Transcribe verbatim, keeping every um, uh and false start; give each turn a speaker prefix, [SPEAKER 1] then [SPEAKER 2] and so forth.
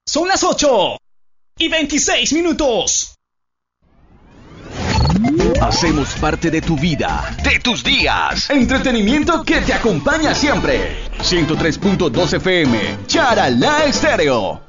[SPEAKER 1] Son las ocho y veintiséis minutos.
[SPEAKER 2] Hacemos parte de tu vida, de tus días. Entretenimiento que te acompaña siempre. ciento tres punto dos F M, Charalá Estéreo.